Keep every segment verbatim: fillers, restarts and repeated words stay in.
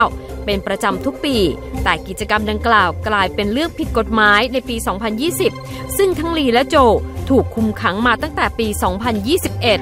เป็นประจำทุกปีแต่กิจกรรมดังกล่าวกลายเป็นเรื่องผิดกฎหมายในปี สองพันยี่สิบ ซึ่งทั้งลีและโจถูกคุมขังมาตั้งแต่ปี สองพันยี่สิบเอ็ด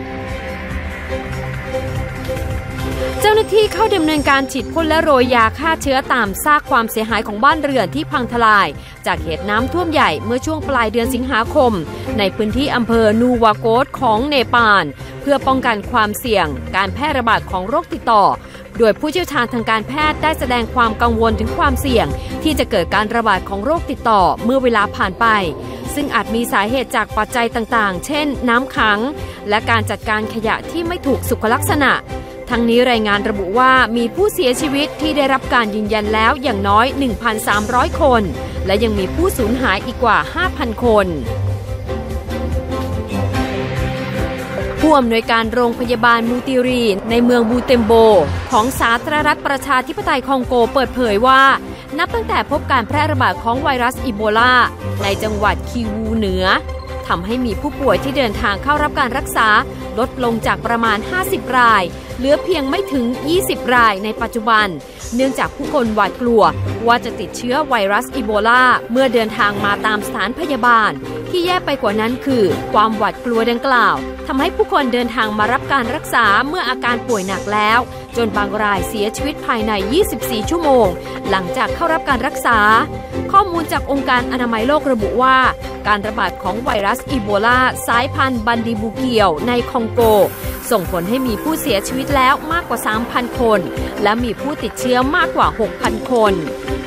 เจ้าหน้าที่เข้าดำเนินการฉีดพ่นและโรยยาฆ่าเชื้อตามซากความเสียหายของบ้านเรือนที่พังทลายจากเหตุน้ำท่วมใหญ่เมื่อช่วงปลายเดือนสิงหาคมในพื้นที่อำเภอนูวาโกสของเนปาลเพื่อป้องกันความเสี่ยงการแพร่ระบาดของโรคติดต่อโดยผู้เชี่ยวชาญทางการแพทย์ได้แสดงความกังวลถึงความเสี่ยงที่จะเกิดการระบาดของโรคติดต่อเมื่อเวลาผ่านไปซึ่งอาจมีสาเหตุจากปัจจัยต่างๆเช่นน้ำขังและการจัดการขยะที่ไม่ถูกสุขลักษณะทั้งนี้รายงานระบุว่ามีผู้เสียชีวิตที่ได้รับการยืนยันแล้วอย่างน้อย หนึ่งพันสามร้อย คนและยังมีผู้สูญหายอีกกว่า ห้าพัน คนผู้อำนวยการโรงพยาบาลมูติรีในเมืองบูเตมโบของสาธารณรัฐประชาธิปไตยคองโกเปิดเผยว่านับตั้งแต่พบการแพร่ระบาดของไวรัสอีโบลาในจังหวัดคิวูเหนือทำให้มีผู้ป่วยที่เดินทางเข้ารับการรักษาลดลงจากประมาณห้าสิบรายเหลือเพียงไม่ถึงยี่สิบรายในปัจจุบันเนื่องจากผู้คนหวาดกลัวว่าจะติดเชื้อไวรัสอีโบลาเมื่อเดินทางมาตามสถานพยาบาลที่แย่ไปกว่านั้นคือความหวาดกลัวดังกล่าวทำให้ผู้คนเดินทางมารับการรักษาเมื่ออาการป่วยหนักแล้วจนบางรายเสียชีวิตภายในยี่สิบสี่ชั่วโมงหลังจากเข้ารับการรักษาข้อมูลจากองค์การอนามัยโลกระบุว่าการระบาดของไวรัสอีโบลาสายพันธุ์บันดิบูเกียวในคองโกส่งผลให้มีผู้เสียชีวิตแล้วมากกว่า สามพัน คนและมีผู้ติดเชื้อมากกว่า หกพัน คน